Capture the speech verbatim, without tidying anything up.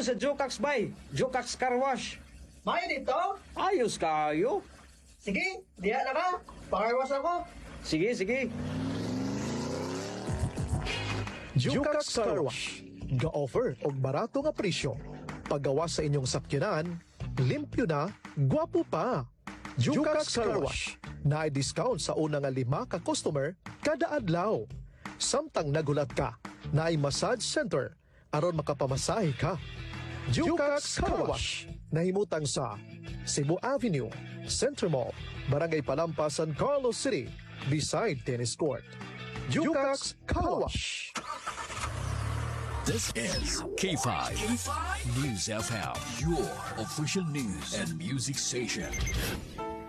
dito sa Jokax Bay, Jokax Car Wash. Mayo dito? Ayos kayo. Sige, diya na ka. Pakarwas ako. Sige, sige. Jukax Car Wash. Ga-offer og barato nga presyo. Paggawas sa inyong sakyanan, limpyo na, gwapo pa. Jukax Car Wash. Na-discount sa una nga lima ka customer kada adlaw. Samtang nagulat ka, na-ay massage center aron makapamasahe ka. Jukax Car Wash. Nahimutang sa Cebu Avenue, Center Mall, Barangay Palampas, San Carlos City, beside tennis court. Jukax Car Wash. This is K five News F M, your official news and music station.